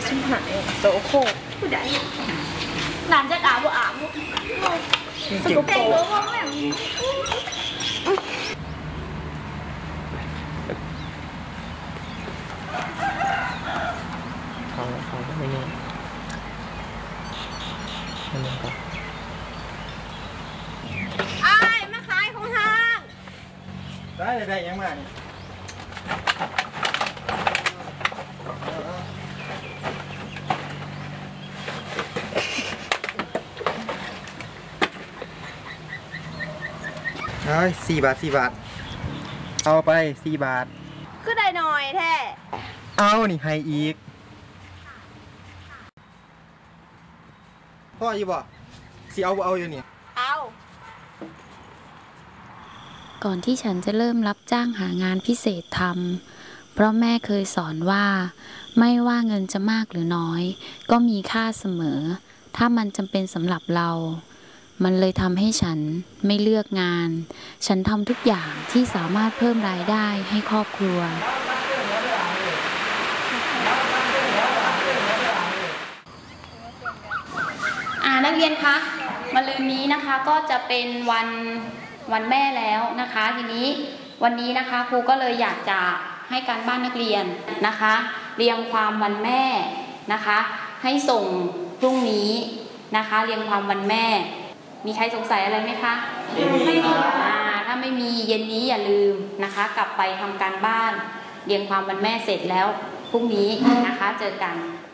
ชิมหายโสโครกผู้ใดหลานจะด่าบ่อาบสกปรกว่าแม่เขาไม่นี่มันยังก็อ้ายมาขายของห้างได้ยังมาเนี่ย4 บาทเอาไป4 บาทก็ได้หน่อยแท้เอานี่ให้อีกพ่ออยู่บ่สิเอาอยู่นี่เอาก่อนที่ฉันจะเริ่มรับจ้างหางานพิเศษทำเพราะแม่เคยสอนว่าไม่ว่าเงินจะมากหรือน้อยก็มีค่าเสมอถ้ามันจำเป็นสำหรับเรามันเลยทำให้ฉันไม่เลือกงานฉันทำทุกอย่างที่สามารถเพิ่มรายได้ให้ครอบครัวนักเรียนคะมะรืนนี้นะคะก็จะเป็นวันแม่แล้วนะคะทีนี้วันนี้นะคะครูก็เลยอยากจะให้การบ้านนักเรียนนะคะเรียงความวันแม่นะคะให้ส่งพรุ่งนี้นะคะเรียงความวันแม่มีใครสงสัยอะไรไหมคะไม่มีถ้าไม่มีเย็นนี้อย่าลืมนะคะกลับไปทำการบ้านเรียงความวันแม่เสร็จแล้วพรุ่งนี้นะคะเจอกัน